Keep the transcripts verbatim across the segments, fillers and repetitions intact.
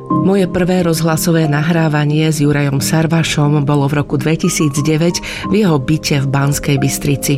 Moje prvé rozhlasové nahrávanie s Jurajom Sarvašom bolo v roku dvetisícdeväť v jeho byte v Banskej Bystrici.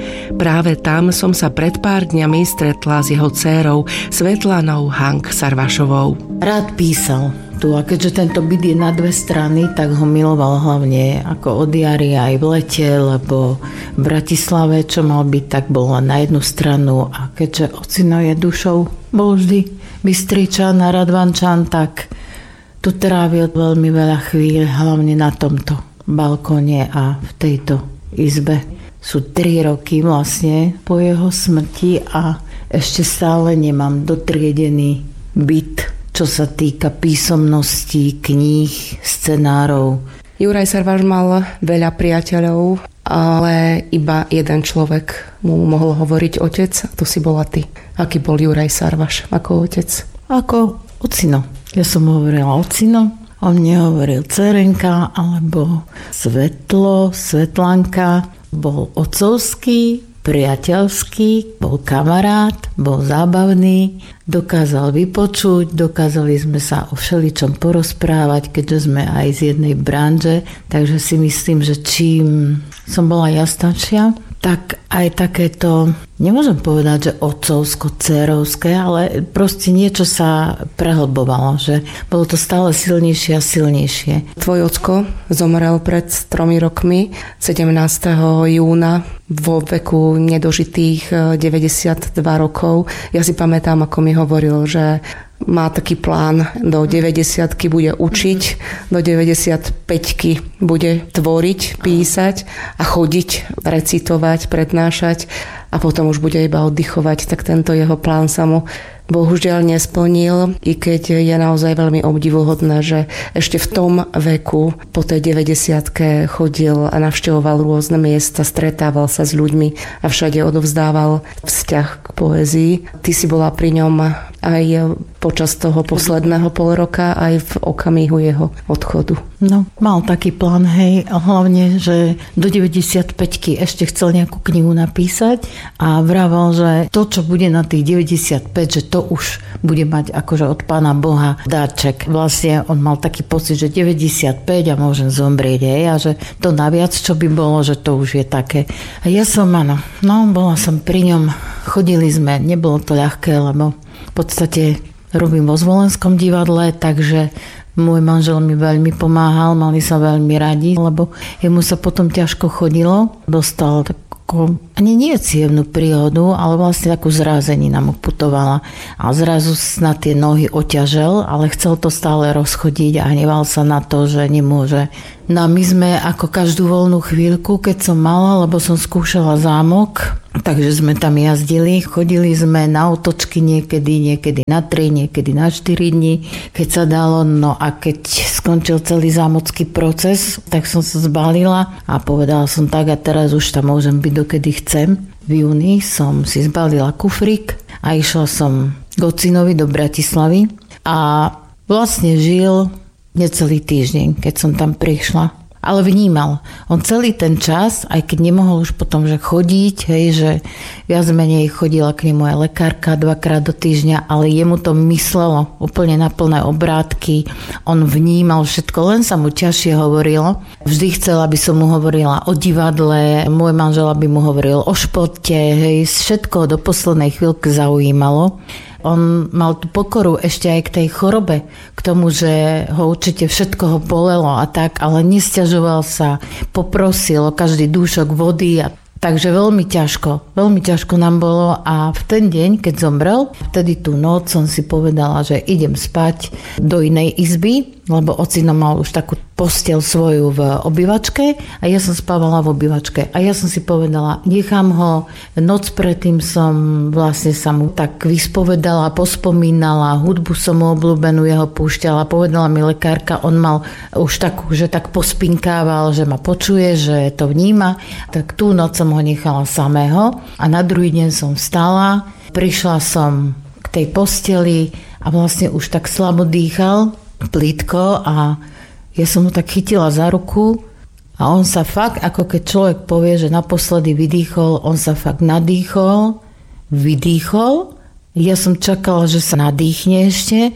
Práve tam som sa pred pár dňami stretla s jeho dcérou Svetlanou Hank Sarvašovou. Rád písal tu a keďže tento byt je na dve strany, tak ho miloval hlavne ako od jary aj v lete, lebo v Bratislave, čo mal byť, tak bol len na jednu stranu a keďže ocino je dušou, bol vždy Bystričan a Radvančan, tak tu trávil veľmi veľa chvíľ, hlavne na tomto balkóne a v tejto izbe. Sú tri roky vlastne po jeho smrti a ešte stále nemám dotriedený byt, čo sa týka písomností, kníh, scenárov. Juraj Sarvaš mal veľa priateľov, ale iba jeden človek mu mohol hovoriť otec, a to si bola ty. Aký bol Juraj Sarvaš ako otec? Ako ocino. Ja som hovorila ocino, on mne hovoril dcerenka alebo svetlo, svetlanka. Bol otcovský, priateľský, bol kamarát, bol zábavný, dokázal vypočuť, dokázali sme sa o všeličom porozprávať, keďže sme aj z jednej branže, takže si myslím, že čím som bola ja staršia, tak aj takéto, nemôžem povedať, že otcovsko-dcerovské, ale proste niečo sa prehlbovalo, že bolo to stále silnejšie a silnejšie. Tvoj ocko zomrel pred tromi rokmi, sedemnásteho júna, vo veku nedožitých deväťdesiatdva rokov. Ja si pamätám, ako mi hovoril, že má taký plán, do deväťdesiatky bude učiť, do deväťdesiatpäťky bude tvoriť, písať a chodiť, recitovať, prednášať a potom už bude iba oddychovať, tak tento jeho plán sa mu bohužiaľ nesplnil, i keď je naozaj veľmi obdivuhodné, že ešte v tom veku po tej deväťdesiatke chodil a navštevoval rôzne miesta, stretával sa s ľuďmi a všade odovzdával vzťah k poézii. Ty si bola pri ňom aj počas toho posledného pol roka, aj v okamihu jeho odchodu. No, mal taký plán, hej, a hlavne, že do deväťdesiatpäťky ešte chcel nejakú knihu napísať a vravel, že to, čo bude na tých deväťdesiatpäť, že to už bude mať akože od Pána Boha dáček. Vlastne on mal taký pocit, že deväťdesiatpäť a môžem zomrieť, hej, a že to naviac, čo by bolo, že to už je také. A ja som, áno, no, bola som pri ňom, chodili sme, nebolo to ľahké, lebo v podstate robím vo Zvolenskom divadle, takže môj manžel mi veľmi pomáhal, mali sa veľmi radi, lebo jemu sa potom ťažko chodilo. Dostal takú, ani nie cievnu príhodu, ale vlastne takú zrázenina mu putovala. A zrazu na tie nohy oťažel, ale chcel to stále rozchodiť a hneval sa na to, že nemôže. No my sme ako každú voľnú chvíľku, keď som mala, lebo som skúšala zámok, takže sme tam jazdili, chodili sme na otočky niekedy, niekedy na tri, niekedy na štyri dní, keď sa dalo. No a keď skončil celý zámocký proces, tak som sa zbalila a povedala som tak a teraz už tam môžem byť dokedy chcem. V júni som si zbalila kufrík a išla som k ocinovi do Bratislavy a vlastne žil necelý týždeň, keď som tam prišla. Ale vnímal. On celý ten čas, aj keď nemohol už potom že chodiť, hej, že viac menej chodila k nemu aj lekárka dvakrát do týždňa, ale jemu to myslelo úplne na plné obrátky. On vnímal všetko, len sa mu ťažšie hovorilo. Vždy chcel, aby som mu hovorila o divadle, môj manžel by mu hovoril o športe, hej, všetko do poslednej chvíľky zaujímalo. On mal tú pokoru ešte aj k tej chorobe, k tomu, že ho určite všetko ho bolelo a tak, ale nesťažoval sa, poprosil o každý dúšok vody a takže veľmi ťažko, veľmi ťažko nám bolo a v ten deň, keď zomrel, vtedy tú noc som si povedala, že idem spať do inej izby, lebo ocino mal už takú posteľ svoju v obývačke a ja som spávala v obývačke a ja som si povedala, nechám ho, noc predtým som vlastne sa mu tak vyspovedala, pospomínala, hudbu som mu obľúbenú jeho púšťala, povedala mi lekárka, on mal už takú, že tak pospinkával, že ma počuje, že to vníma, tak tú noc som ho nechala samého a na druhý deň som vstala, prišla som k tej posteli a vlastne už tak slabo dýchal, plítko a ja som mu tak chytila za ruku a on sa fakt, ako keď človek povie, že naposledy vydýchol, on sa fakt nadýchol, vydýchol. Ja som čakala, že sa nadýchne ešte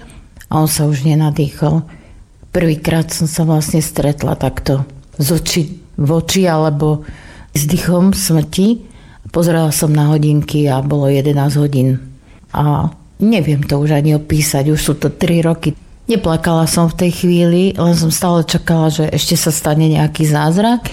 a on sa už nenadýchol. Prvýkrát som sa vlastne stretla takto z oči v oči alebo s dýchom smrti. Pozerala som na hodinky a bolo jedenásť hodín. A neviem to už ani opísať, už sú to tri roky. Neplakala som v tej chvíli, len som stále čakala, že ešte sa stane nejaký zázrak.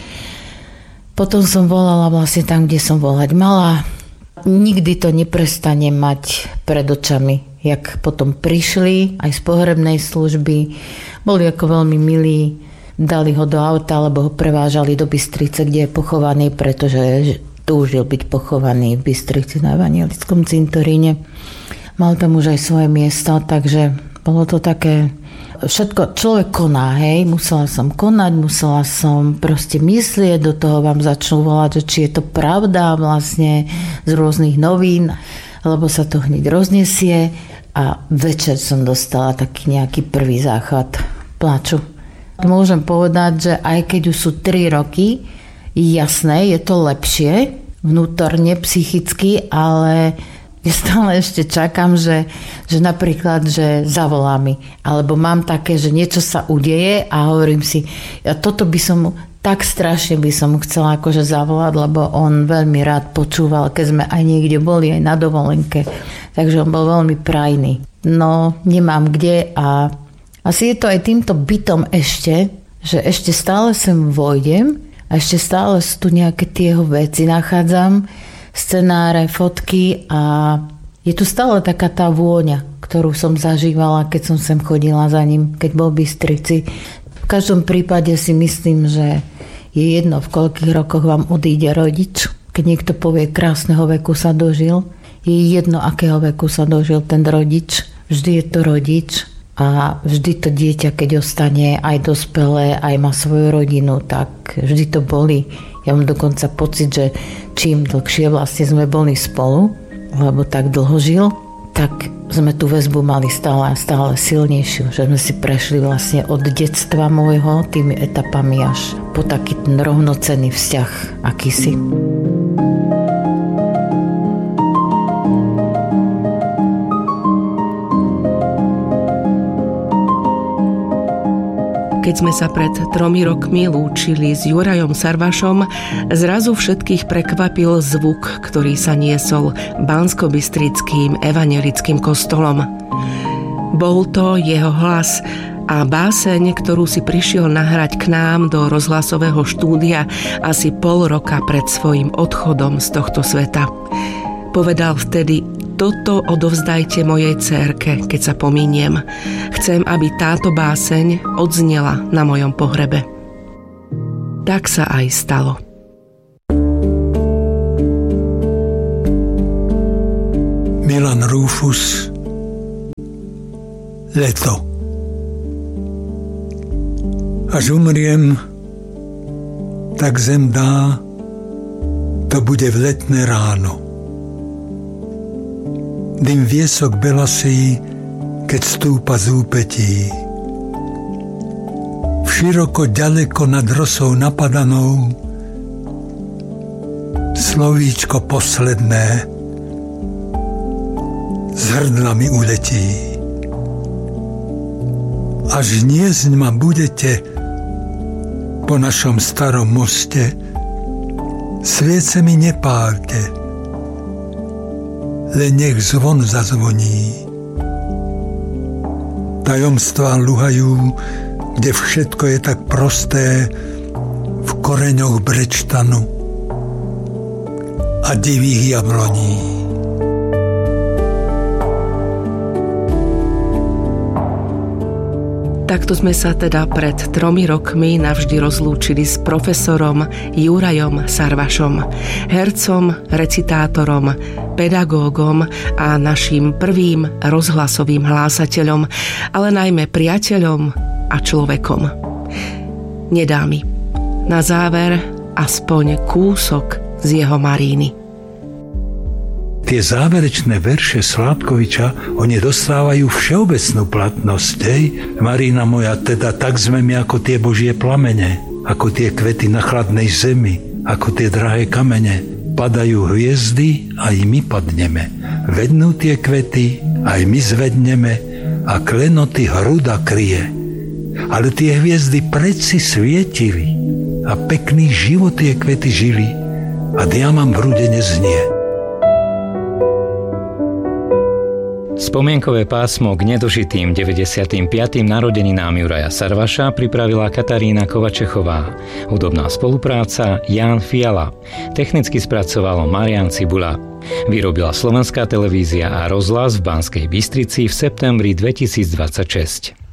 Potom som volala vlastne tam, kde som volať mala. Nikdy to neprestane mať pred očami, jak potom prišli aj z pohrebnej služby. Boli ako veľmi milí, dali ho do auta, alebo ho prevážali do Bystrice, kde je pochovaný, pretože túžil byť pochovaný v Bystrici na evanjelickom cintoríne. Mal tam už aj svoje miesto, takže bolo to také, všetko, človek koná, hej, musela som konať, musela som proste myslieť, do toho vám začnú volať, že či je to pravda vlastne z rôznych novín, lebo sa to hneď roznesie a večer som dostala taký nejaký prvý záchvat plaču. Môžem povedať, že aj keď už sú tri roky, jasné, je to lepšie vnútorne, psychicky, ale ja stále ešte čakám, že, že napríklad, že zavolá mi. Alebo mám také, že niečo sa udeje a hovorím si, ja toto by som, tak strašne by som chcela akože zavolať, lebo on veľmi rád počúval, keď sme aj niekde boli, aj na dovolenke. Takže on bol veľmi prajný. No, nemám kde a asi je to aj týmto bytom ešte, že ešte stále sem vojdem a ešte stále sú tu nejaké tie jeho veci nachádzam, scenáre, fotky a je tu stále taká tá vôňa, ktorú som zažívala, keď som sem chodila za ním, keď bol v Bystrici. V každom prípade si myslím, že je jedno, v koľkých rokoch vám odíde rodič. Keď niekto povie, krásneho veku sa dožil, je jedno, akého veku sa dožil ten rodič. Vždy je to rodič a vždy to dieťa, keď ostane aj dospelé, aj má svoju rodinu, tak vždy to bolí. Ja mám dokonca pocit, že čím dlhšie vlastne sme boli spolu, lebo tak dlho žil, tak sme tú väzbu mali stále a stále silnejšiu. Že sme si prešli vlastne od detstva môjho tými etapami až po taký ten rovnocenný vzťah akýsi. Keď sme sa pred tromi rokmi lúčili s Jurajom Sarvašom, zrazu všetkých prekvapil zvuk, ktorý sa niesol banskobystrickým evanjelickým kostolom. Bol to jeho hlas a báseň, ktorú si prišiel nahrať k nám do rozhlasového štúdia asi pol roka pred svojím odchodom z tohto sveta. Povedal vtedy: toto odovzdajte mojej dcérke, keď sa pominiem. Chcem, aby táto báseň odznela na mojom pohrebe. Tak sa aj stalo. Milan Rúfus, Leto. Až umriem, tak zem dá, to bude v letné ráno. Dym viesok belasí, keď stúpa z úpetí. Vširoko ďaleko nad rosou napadanou slovíčko posledné z hrdla mi uletí. Až niesť ma budete po našom starom moste, sviece mi nepálte, len nech zvon zazvoní. Tajomstvá luhajú, kde všetko je tak prosté, v koreňoch brečtanu a divých jabloní. Takto sme sa teda pred tromi rokmi navždy rozlúčili s profesorom Jurajom Sarvašom, hercom, recitátorom, pedagógom a naším prvým rozhlasovým hlásateľom, ale najmä priateľom a človekom. Nedá mi. Na záver aspoň kúsok z jeho Maríny. Tie záverečné verše Sládkoviča, oni dostávajú všeobecnú platnosť. Hej? Marína moja, teda tak sme my ako tie Božie plamene, ako tie kvety na chladnej zemi, ako tie drahé kamene. Padajú hviezdy, aj my padneme. Vednú tie kvety, aj my zvedneme, a klenoty hruda kryje. Ale tie hviezdy predsi svietili a pekný život tie kvety žili a diamant v hrude neznie. Spomienkové pásmo k nedožitým deväťdesiatym piatym narodeninám Juraja Sarvaša pripravila Katarína Kovačechová. Hudobná spolupráca Ján Fiala. Technicky spracovalo Marián Cibula. Vyrobila Slovenská televízia a rozhlas v Banskej Bystrici v septembri dvetisícdvadsaťšesť.